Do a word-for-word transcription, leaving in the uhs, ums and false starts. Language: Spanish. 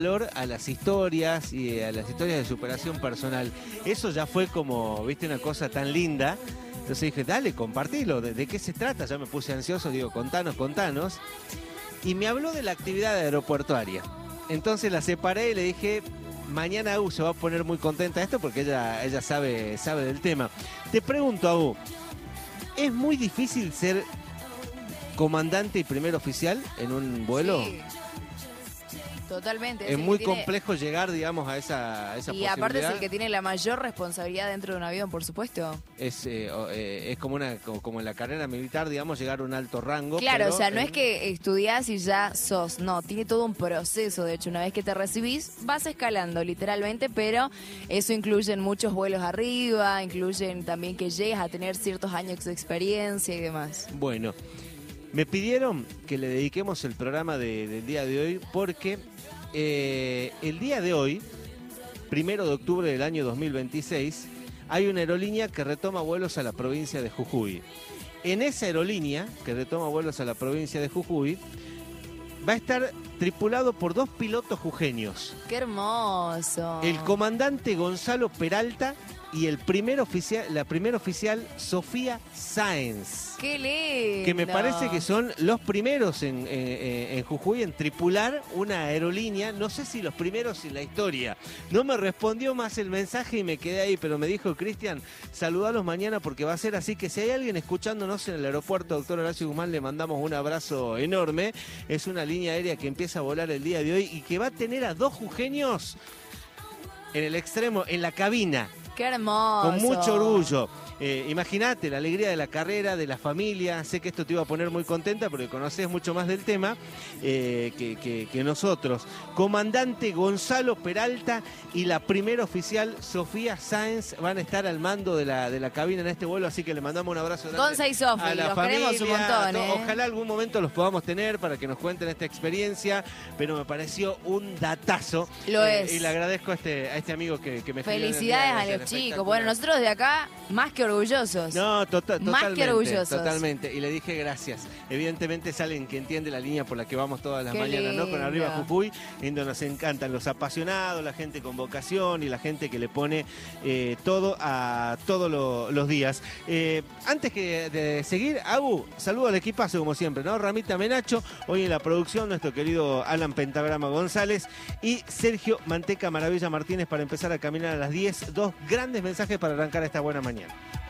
valor a las historias y a las historias de superación personal. Eso ya fue como, viste, una cosa tan linda. Entonces dije, dale, compartilo. ¿De, de qué se trata? Ya me puse ansioso, digo, contanos, contanos. Y me habló de la actividad aeropuertuaria. Entonces la separé y le dije, mañana Agu se va a poner muy contenta de esto porque ella, ella sabe, sabe del tema. Te pregunto, Agu, ¿es muy difícil ser comandante y primer oficial en un vuelo? Sí. Totalmente. Es, es muy tiene... complejo llegar, digamos, a esa, a esa y posibilidad. aparte es el que tiene la mayor responsabilidad dentro de un avión, por supuesto. Es, eh, eh, es como una como en la carrera militar, digamos, llegar a un alto rango. Claro, pero, o sea, no eh, es que estudiás y ya sos, no, tiene todo un proceso. De hecho, una vez que te recibís, vas escalando literalmente, pero eso incluye muchos vuelos arriba, incluyen también que llegues a tener ciertos años de experiencia y demás. Bueno, me pidieron que le dediquemos el programa de, del día de hoy porque eh, el día de hoy, primero de octubre del año dos mil veintiséis, hay una aerolínea que retoma vuelos a la provincia de Jujuy. En esa aerolínea que retoma vuelos a la provincia de Jujuy, va a estar tripulado por dos pilotos jujeños. ¡Qué hermoso! El comandante Gonzalo Peralta y el primer oficial, la primera oficial Sofía Sáenz. ¡Qué lindo! Que me parece que son los primeros en, en, en Jujuy en tripular una aerolínea. No sé si los primeros en la historia. No me respondió más el mensaje y me quedé ahí, pero me dijo, Cristian, saludalos mañana porque va a ser así, que si hay alguien escuchándonos en el aeropuerto, doctor Horacio Guzmán, le mandamos un abrazo enorme. Es una línea aérea que empieza a volar el día de hoy y que va a tener a dos jujeños en el extremo, en la cabina. ¡Qué hermoso! Con mucho orgullo. Eh, Imagínate la alegría de la carrera, de la familia. Sé que esto te iba a poner muy contenta porque conocés mucho más del tema eh, que, que, que nosotros. Comandante Gonzalo Peralta y la primera oficial Sofía Sáenz van a estar al mando de la, de la cabina en este vuelo, así que le mandamos un abrazo grande Gonza y Sofi, a la los familia. queremos un montón, ¿eh? Ojalá algún momento los podamos tener para que nos cuenten esta experiencia, pero me pareció un datazo. Lo eh, es. Y le agradezco a este, a este amigo que, que me escribió en el día Felicidades de a ayer, los chicos. espectacular. Bueno, nosotros de acá, más que orgullosos. No, tota- Más totalmente. que orgullosos. Totalmente. Y le dije gracias. Evidentemente es alguien que entiende la línea por la que vamos todas las Qué mañanas, ¿no? Con lindo. Arriba Jujuy, en donde nos encantan los apasionados, la gente con vocación y la gente que le pone eh, todo a todos lo- los días. Eh, antes que de seguir, Agu, saludo al equipazo como siempre, ¿no? Ramita Menacho, hoy en la producción, nuestro querido Alan Pentagrama González y Sergio Manteca Maravilla Martínez para empezar a caminar a las diez. Dos grandes mensajes para arrancar esta buena mañana.